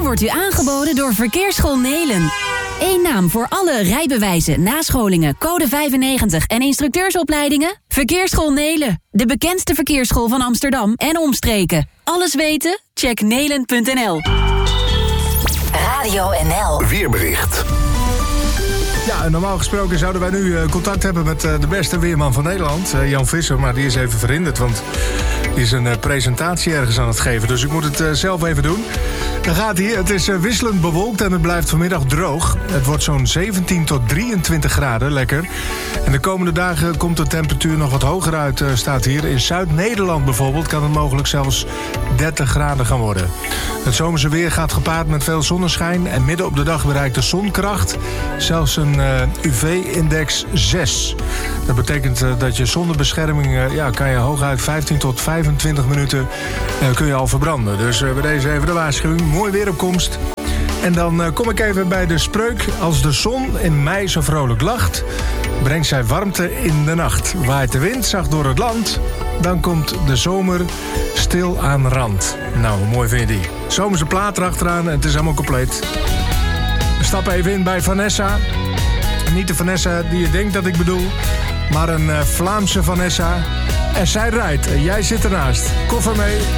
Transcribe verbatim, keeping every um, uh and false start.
wordt u aangeboden door Verkeersschool Nelen. Eén naam voor alle rijbewijzen, nascholingen, code vijfennegentig en instructeursopleidingen? Verkeersschool Nelen, de bekendste verkeersschool van Amsterdam en omstreken. Alles weten? Check nelen punt n l. Radio N L. Weerbericht. Ja, normaal gesproken zouden wij nu uh, contact hebben met uh, de beste weerman van Nederland, uh, Jan Visser. Maar die is even verhinderd, want die is een uh, presentatie ergens aan het geven. Dus ik moet het uh, zelf even doen. Dan gaat hij. Het is uh, wisselend bewolkt en het blijft vanmiddag droog. Het wordt zo'n zeventien tot drieëntwintig graden, lekker. En de komende dagen komt de temperatuur nog wat hoger uit, uh, staat hier. In Zuid-Nederland bijvoorbeeld kan het mogelijk zelfs dertig graden gaan worden. Het zomerse weer gaat gepaard met veel zonneschijn en midden op de dag bereikt de zonkracht zelfs een uh, U V-index zes. Dat betekent uh, dat je zonder bescherming uh, ja, kan je hooguit vijftien tot vijfentwintig minuten uh, kun je al verbranden. Dus uh, bij deze even de waarschuwing. Mooi weeropkomst. En dan uh, kom ik even bij de spreuk. Als de zon in mei zo vrolijk lacht, brengt zij warmte in de nacht. Waait de wind zacht door het land, dan komt de zomer stil aan rand. Nou, hoe mooi vind je die? Zomerse plaat erachteraan en het is allemaal compleet. We stappen even in bij Vanessa. Niet de Vanessa die je denkt dat ik bedoel, maar een uh, Vlaamse Vanessa. En zij rijdt en jij zit ernaast. Koffer mee.